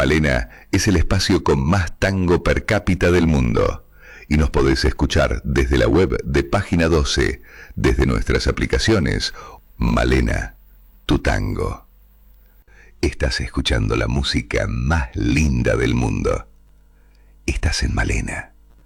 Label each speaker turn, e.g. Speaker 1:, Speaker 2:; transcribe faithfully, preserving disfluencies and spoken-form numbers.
Speaker 1: Malena es el espacio con más tango per cápita del mundo. Y nos podés escuchar desde la web de Página doce, desde nuestras aplicaciones. Malena, tu tango. Estás escuchando la música más linda del mundo. Estás en Malena.